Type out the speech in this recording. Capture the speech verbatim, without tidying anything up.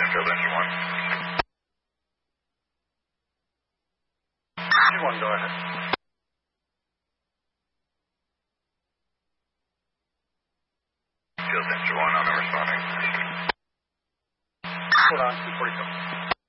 Field engine one. Engine one, go ahead. Field engine one on the responding. Hold on, two forty-seven.